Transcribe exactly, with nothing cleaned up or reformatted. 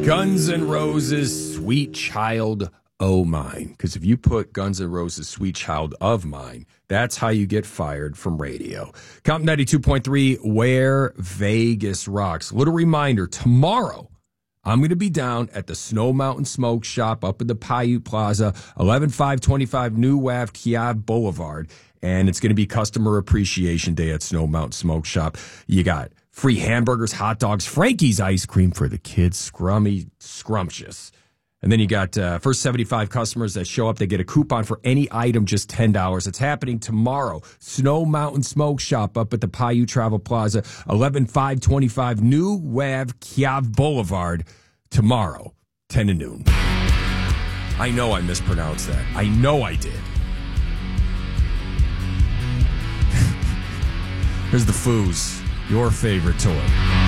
Guns N' Roses, Sweet Child O' Mine. Because if you put Guns N' Roses, Sweet Child of Mine, that's how you get fired from radio. Count ninety-two point three, where Vegas rocks. Little reminder, tomorrow, I'm going to be down at the Snow Mountain Smoke Shop up at the Paiute Plaza, eleven five twenty-five New Wave Kiev Boulevard. And it's going to be Customer Appreciation Day at Snow Mountain Smoke Shop. You got free hamburgers, hot dogs, Frankie's ice cream for the kids, scrummy, scrumptious. And then you got uh, first seventy-five customers that show up, they get a coupon for any item, just ten dollars. It's happening tomorrow. Snow Mountain Smoke Shop up at the Paiute Travel Plaza, eleven five twenty-five New Wave Kiev Boulevard, tomorrow, ten to noon. I know I mispronounced that. I know I did. Here's the Foos, your favorite toy.